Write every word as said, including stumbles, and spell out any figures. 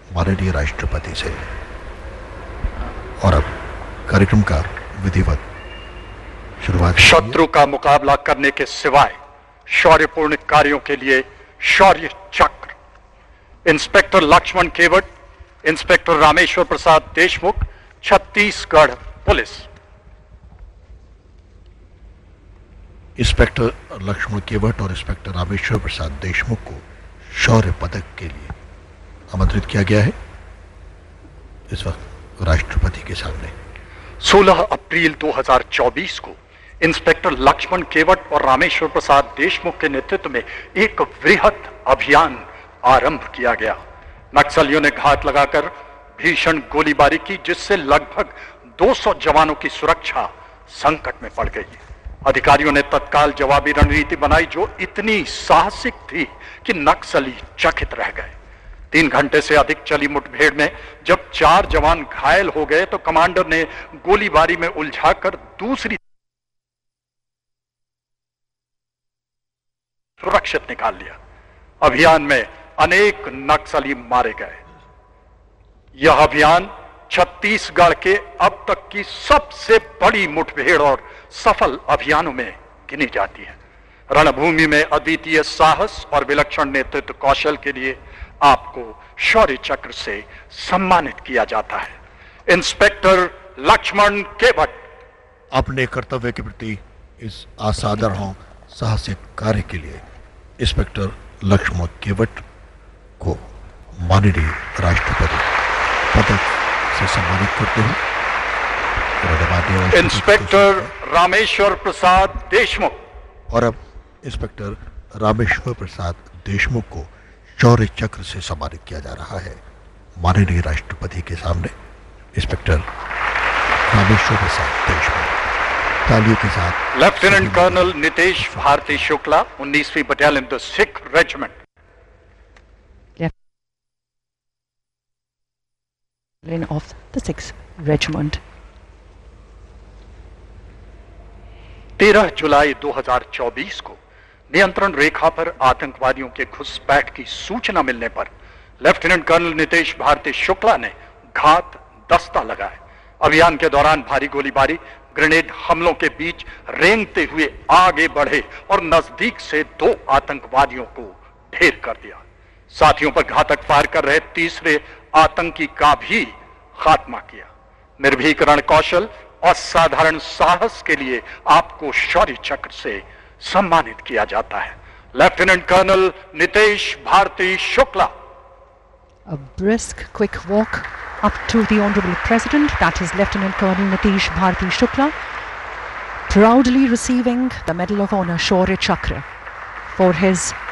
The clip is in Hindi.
माननीय राष्ट्रपति से। और अब कार्यक्रम का विधिवत शुरुआत। शत्रु का मुकाबला करने के सिवाय शौर्यपूर्ण कार्यों के लिए शौर्य चक्र, इंस्पेक्टर लक्ष्मण केवट, inspector Rameshwar Prasad Deshmukh, Chhattisgarh police. Inspector Lakshman केवट और इंस्पेक्टर रामेश्वर प्रसाद देशमुख को शौर्य पदक के लिए आमंत्रित किया गया है इस वक्त राष्ट्रपति के सामने। सोलह अप्रैल दो हज़ार चौबीस को इंस्पेक्टर लक्ष्मण केवट और रामेश्वर प्रसाद देशमुख के नेतृत्व में एक वृहद अभियान आरंभ किया गया। नक्सलियों ने घात लगाकर भीषण गोलीबारी की, जिससे लगभग दो सौ जवानों की सुरक्षा संकट में पड़ गई। अधिकारियों ने तत्काल जवाबी रणनीति बनाई, जो इतनी साहसिक थी कि नक्सली चकित रह गए। तीन घंटे से अधिक चली मुठभेड़ में जब चार जवान घायल हो गए तो कमांडर ने गोलीबारी में उलझाकर दूसरी सुरक्षित निकाल लिया। अभियान में अनेक नक्सली मारे गए। यह अभियान छत्तीसगढ़ के अब तक की सबसे बड़ी मुठभेड़ और सफल अभियानों में गिनी जाती है। रणभूमि में अद्वितीय साहस और विलक्षण नेतृत्व कौशल के लिए आपको शौर्य चक्र से सम्मानित किया जाता है। इंस्पेक्टर लक्ष्मण केवट, अपने कर्तव्य के प्रति इस असाधारण साहसिक कार्य के लिए इंस्पेक्टर लक्ष्मण केवट को माननीय राष्ट्रपति पदक से सम्मानित करते हैं। इंस्पेक्टर रामेश्वर प्रसाद देशमुख, और अब इंस्पेक्टर रामेश्वर प्रसाद देशमुख को शौर्य चक्र से सम्मानित किया जा रहा है माननीय राष्ट्रपति के सामने। इंस्पेक्टर रामेश्वर प्रसाद देशमुख तालियों के साथ। लेफ्टिनेंट कर्नल नितेश भारती शुक्ला, उन्नीसवीं battalion the Sikh regiment. of the sixth Regiment. तेरह जुलाई दो हज़ार चौबीस को नियंत्रण रेखा पर आतंकवादियों के घुसपैठ की सूचना मिलने पर लेफ्टिनेंट कर्नल नितेश भारती शुक्ला ने घात दस्ता लगाए। अभियान के दौरान भारी गोलीबारी, ग्रेनेड हमलों के बीच रेंगते हुए आगे बढ़े और नजदीक से दो आतंकवादियों को ढेर कर दिया। साथियों पर घातक फायर कर रहे तीसरे आतंकी का भी खात्मा किया। निर्भीक रण कौशल और साधारण साहस के लिए आपको शौर्य चक्र से सम्मानित किया जाता है। Lieutenant colonel Nitesh Bharti Shukla. A brisk, quick walk up to the Honorable President, that is Lieutenant Colonel Nitish Bharti Shukla, proudly receiving the Medal of Honor Shaurya Chakra for his